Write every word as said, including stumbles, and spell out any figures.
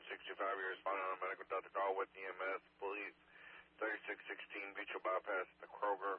sixty-five years, final medical Doctor Call with E M S, please. thirty-six sixteen Beach Bypass, the Kroger.